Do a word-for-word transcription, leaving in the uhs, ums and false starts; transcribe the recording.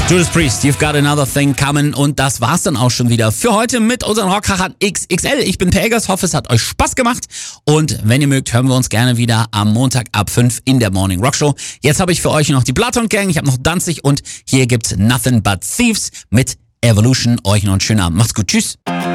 Judas Priest, You've Got Another Thing Coming. Und das war's dann auch schon wieder für heute mit unseren Rockkrachern X X L. Ich bin Pelgers, hoffe es hat euch Spaß gemacht. Und wenn ihr mögt, hören wir uns gerne wieder am Montag ab fünf in der Morning Rock Show. Jetzt habe ich für euch noch die Bloodhound Gang, ich habe noch Danzig und hier gibt's Nothing But Thieves mit Evolution. Euch noch einen schönen Abend. Macht's gut, tschüss.